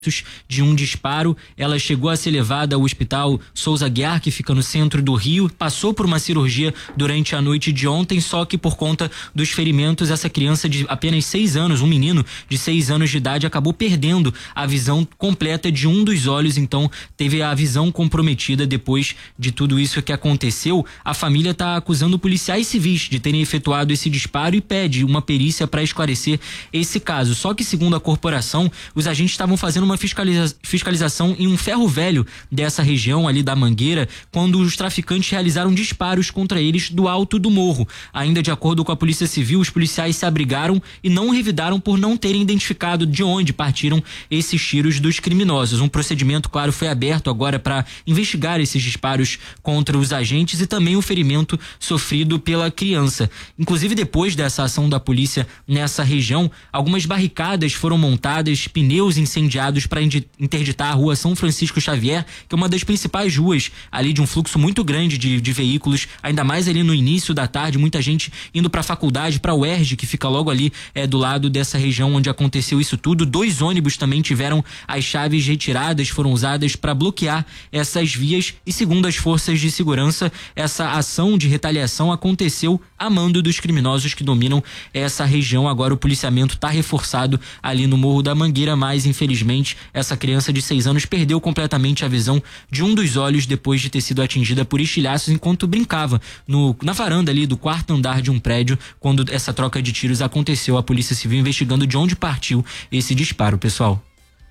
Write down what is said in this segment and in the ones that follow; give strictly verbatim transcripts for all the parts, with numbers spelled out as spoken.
de um disparo. Ela chegou a ser levada ao hospital Souza Guiar, que fica no centro do Rio, passou por uma cirurgia durante a noite de ontem, só que por conta dos ferimentos, essa criança de apenas seis anos, um menino de seis anos de idade, acabou perdendo a visão completa de um dos olhos, então teve a visão comprometida. Depois de tudo isso que aconteceu, a família está acusando policiais civis de terem efetuado esse disparo e pede uma perícia para esclarecer esse caso. Só que, segundo a corporação, os agentes estavam fazendo uma fiscaliza- fiscalização em um ferro velho dessa região ali da Mangueira, quando os traficantes realizaram disparos contra eles do alto do morro. Ainda de acordo com a Polícia Civil, os policiais se abrigaram e não revidaram por não terem identificado de onde partiram esses tiros dos criminosos. Um procedimento, claro, foi aberto agora para investigar esses disparos contra os agentes e também o ferimento sofrido pela criança. Inclusive, depois dessa ação da polícia nessa região, algumas barricadas foram montadas, pneus incendiados para interditar a rua São Francisco Xavier, que é uma das principais ruas ali de um fluxo muito grande de, de veículos, ainda mais ali no início da tarde, muita gente indo para a faculdade, para o U E R J, que fica logo ali é, do lado dessa região onde aconteceu isso tudo. Dois ônibus também tiveram as chaves retiradas, foram usadas para bloquear essas vias e, segundo as forças de segurança, essa ação de retaliação aconteceu a mando dos criminosos que dominam essa região. Agora o policiamento está reforçado ali no Morro da Mangueira, mas infelizmente essa criança de seis anos perdeu completamente a visão de um dos olhos depois de ter sido atingida por estilhaços enquanto brincava no, na varanda ali do quarto andar de um prédio, quando essa troca de tiros aconteceu. A Polícia Civil investigando de onde partiu esse disparo, pessoal.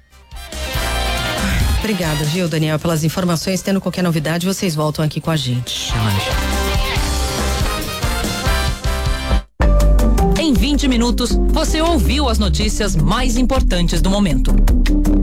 Obrigada, viu, Daniel, pelas informações. Tendo qualquer novidade, vocês voltam aqui com a gente. Em vinte minutos, você ouviu as notícias mais importantes do momento.